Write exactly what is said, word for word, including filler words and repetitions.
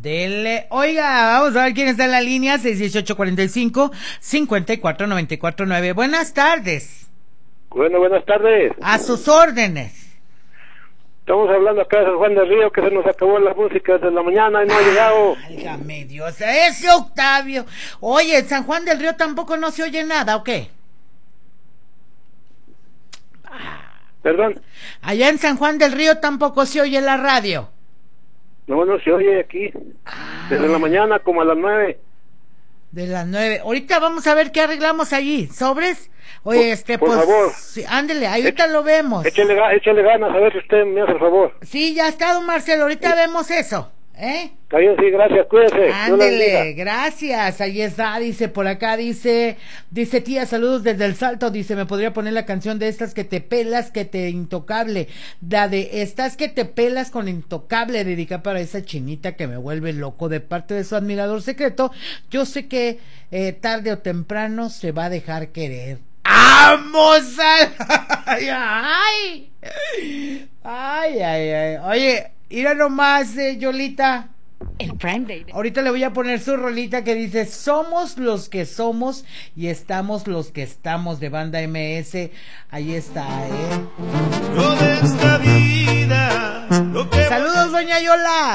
Ándele. Oiga, vamos a ver quién está en la línea. seis dieciocho cuarenta y cinco, cincuenta y cuatro noventa y cuatro nueve. Buenas tardes. Bueno, buenas tardes. A sus órdenes. Estamos hablando acá de San Juan del Río, que se nos acabó la música desde la mañana y no ha llegado. Válgame Dios, ese Octavio. Oye, en San Juan del Río tampoco no se oye nada, ¿o qué? ¿Perdón? Allá en San Juan del Río tampoco se oye la radio. No, no se oye aquí. Desde la mañana como a las nueve. De las nueve. Ahorita vamos a ver qué arreglamos allí. ¿Sobres? Oye, Por, este, por pues... favor. Sí, ándele, ahorita lo vemos. Échale, échale ganas, a ver si usted me hace el favor. Sí, ya está, don Marcelo, ahorita sí. Vemos eso, ¿eh? Está bien, sí, gracias, cuídese. Ándele, gracias, ahí está, dice, por acá, dice, dice, tía, saludos desde El Salto, dice, me podría poner la canción de estas que te pelas, que te intocable, la de estas que te pelas con intocable, dedica para esa chinita que me vuelve loco, de parte de su admirador secreto, yo sé que eh, tarde o temprano se va a dejar querer. ¡Vamos! A... ¡Ay! ¡Ay! ¡Ay, ay, ay! Oye, mira nomás, eh, Yolita. El Prime Day. Ahorita le voy a poner su rolita que dice: somos los que somos y estamos los que estamos, de Banda M S. Ahí está, ¿eh? Yo de esta vida, lo que Saludos, doña Yola.